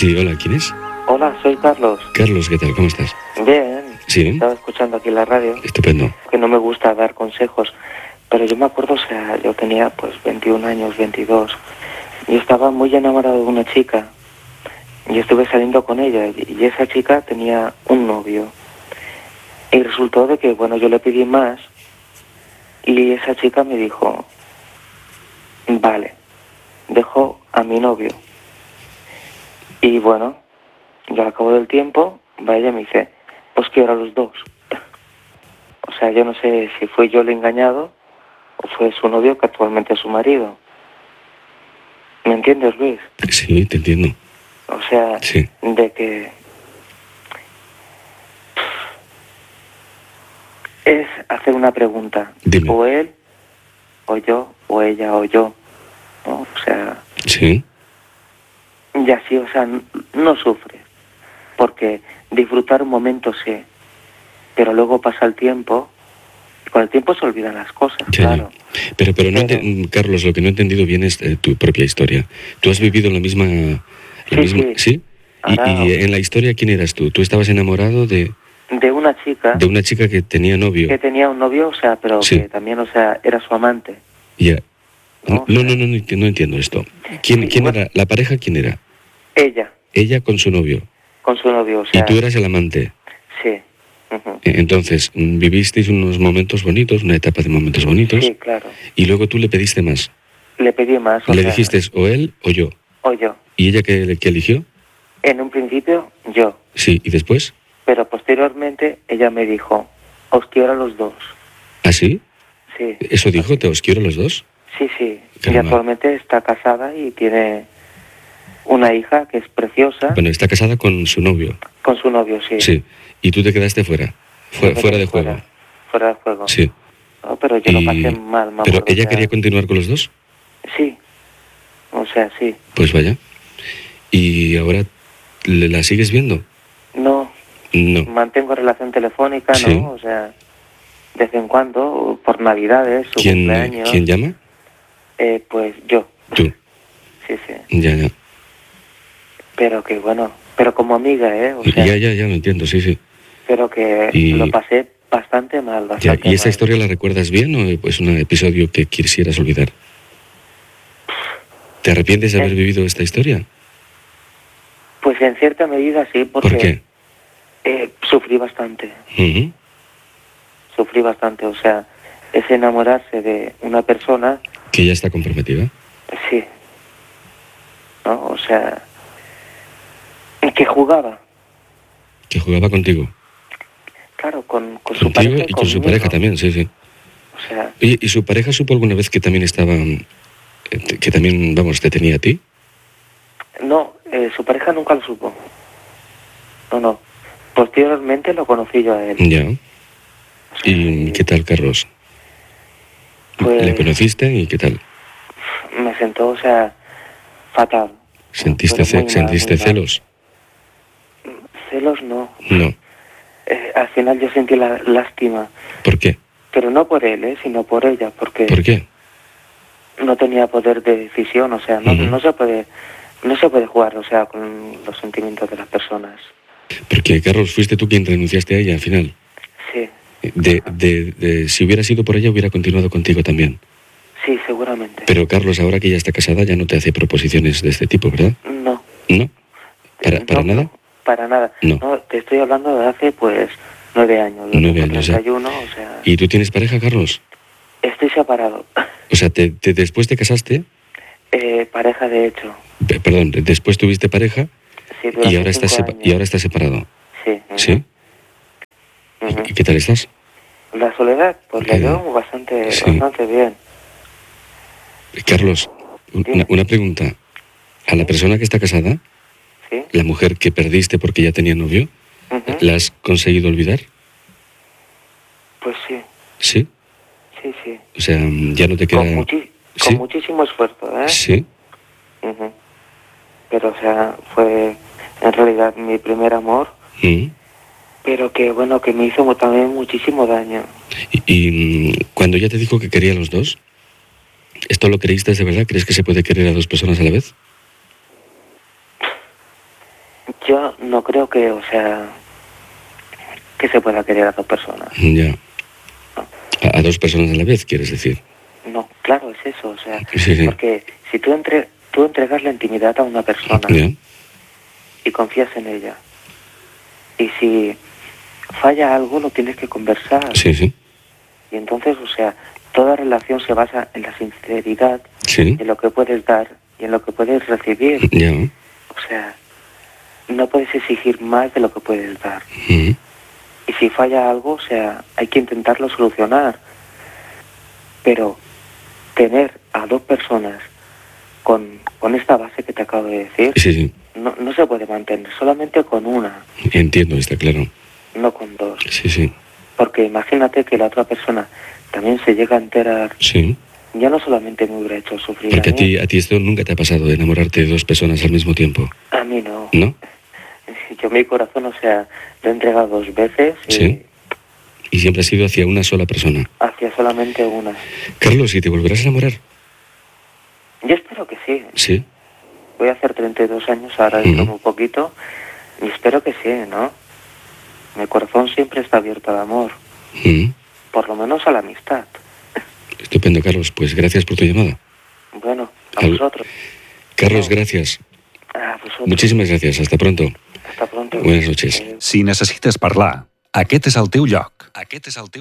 Sí, hola, ¿quién es? Hola, soy Carlos. Carlos, ¿qué tal? ¿Cómo estás? Bien. Sí. Estaba escuchando aquí la radio. Estupendo. Que no me gusta dar consejos, pero yo me acuerdo, o sea, yo tenía pues 21 años, 22, y estaba muy enamorado de una chica, y estuve saliendo con ella, y esa chica tenía un novio, y resultó de que, bueno, yo le pedí más, y esa chica me dijo, vale, dejo a mi novio. Y bueno, yo al cabo del tiempo, ella me dice, pues quiero a los dos. O sea, yo no sé si fui yo el engañado o fue su novio, que actualmente es su marido. ¿Me entiendes, Luis? Sí, te entiendo. O sea, sí. De que es hacer una pregunta. Dime. O él, o yo, o ella, o yo, ¿no? O sea... Sí. Y así, o sea, no sufres. Porque disfrutar un momento sí, pero luego pasa el tiempo, y con el tiempo se olvidan las cosas, Ya, claro. Pero no Carlos, lo que no he entendido bien es tu propia historia. ¿Tú has vivido la misma... Sí. ¿Sí? Y en la historia, ¿quién eras tú? ¿Tú estabas enamorado de una chica? De una chica que tenía novio. Que tenía un novio, o sea, pero sí. Que también, o sea, era su amante. Ya. No, no entiendo esto. ¿Quién bueno, era? ¿La pareja quién era? Ella. Ella con su novio. Con su novio, o sea... ¿Y tú eras el amante? Sí. Entonces, vivisteis unos momentos bonitos, una etapa de momentos bonitos. Sí, claro. Y luego tú le pediste más. Le pedí más, Le dijiste o él o yo. O yo. ¿Y ella qué eligió? En un principio, yo. Sí, ¿y después? Pero posteriormente ella me dijo, os quiero a los dos. ¿Ah, sí? Sí. ¿Eso dijo, te os quiero a los dos? Sí. Caramba. Y actualmente está casada y tiene una hija que es preciosa. Bueno, está casada con su novio. Con su novio, sí. Sí. ¿Y tú te quedaste fuera? Fuera de juego. Fuera de juego. Sí. No, pero yo lo pasé mal, mamá. ¿Pero ella quería continuar con los dos? Sí. O sea, sí. Pues vaya. ¿Y ahora la sigues viendo? No. Mantengo relación telefónica, ¿Sí? ¿no? O sea, de vez en cuando, por Navidades, su cumpleaños. ¿Quién llama? Pues yo. ¿Tú? Sí. Ya. Pero que bueno, pero como amiga, ¿eh? O sea, ya lo entiendo, sí. Pero que lo pasé bastante mal, bastante ¿Y esa mal. historia la recuerdas bien o es un episodio que quisieras olvidar? ¿Te arrepientes de haber vivido esta historia? Pues en cierta medida sí, porque... ¿Por qué? Sufrí bastante. Sufrí bastante, o sea, es enamorarse de una persona... ¿Que ya está comprometida? Sí. ¿No? O sea... Que jugaba. ¿Que jugaba contigo? Claro, con su pareja. Y con su pareja también, sí. O sea... Oye, ¿y su pareja supo alguna vez que también estaba... que también, vamos, te tenía a ti? No, su pareja nunca lo supo. No. Posteriormente lo conocí yo a él. Ya. O sea, ¿y qué tal, Carlos? Pues, ¿Le conociste y qué tal? Me sentó, o sea, fatal. ¿Sentiste celos? Celos no. No. Al final yo sentí la lástima. ¿Por qué? Pero no por él, sino por ella, porque... ¿Por qué? No tenía poder de decisión, o sea, no se puede jugar, o sea, con los sentimientos de las personas. Porque, Carlos, fuiste tú quien renunciaste a ella al final. Sí. Si hubiera sido por ella, hubiera continuado contigo también. Sí, seguramente. Pero, Carlos, ahora que ya está casada, ya no te hace proposiciones de este tipo, ¿verdad? No. ¿No? ¿Para nada? Para nada. No, te estoy hablando de hace, pues, 9 años. 9 años, 31, o sea... ¿Y tú tienes pareja, Carlos? Estoy separado. O sea, después te casaste... pareja, de hecho. Perdón, después tuviste pareja... Sí, y ahora estás separado. Sí. ¿Sí? ¿Y qué tal estás? La soledad, pues la llevo bastante bien. Carlos, una pregunta. ¿A la persona que está casada, ¿sí? La mujer que perdiste porque ya tenía novio, ¿la has conseguido olvidar? Pues sí. ¿Sí? Sí. O sea, ya no te queda... Con muchísimo esfuerzo, ¿eh? Sí. Pero, o sea, fue en realidad mi primer amor, pero que, bueno, que me hizo también muchísimo daño. Y cuando ya te dijo que quería a los dos, ¿esto lo creíste de verdad? ¿Crees que se puede querer a dos personas a la vez? Yo no creo que, o sea, que se pueda querer a dos personas. Ya. A dos personas a la vez, quieres decir. No, claro, es eso, o sea, Sí. porque si tú entregas la intimidad a una persona Ya. y confías en ella, y si falla algo lo tienes que conversar. Sí. Y entonces, o sea, toda relación se basa en la sinceridad, Sí. en lo que puedes dar y en lo que puedes recibir. Ya. O sea, no puedes exigir más de lo que puedes dar. Mm. Y si falla algo, o sea, hay que intentarlo solucionar. Pero tener a dos personas con esta base que te acabo de decir, Sí. no se puede mantener, solamente con una, Entiendo, está claro. no con dos. Sí. Porque imagínate que la otra persona también se llega a enterar, Sí. ya no solamente me hubiera hecho sufrir Porque a mí. a ti esto nunca te ha pasado, de enamorarte de dos personas al mismo tiempo. A mí no. ¿No? Yo mi corazón, o sea, lo he entregado 2 veces y Sí. Y siempre ha sido hacia una sola persona. hacia solamente una. Carlos, ¿y te volverás a enamorar? Yo espero que sí. Sí. Voy a hacer 32 años ahora dentro de muy poquito y espero que sí, ¿no? Mi corazón siempre está abierto al amor, Mm. por lo menos a la amistad. Estupendo, Carlos. Pues gracias por tu llamada. Bueno, a Al- vosotros. Carlos, No. gracias. A vosotros. Muchísimas gracias. Hasta pronto. Hasta pronto. Buenas noches. Adéu. Si necessites parlar, aquest és el teu lloc. Aquest és el teu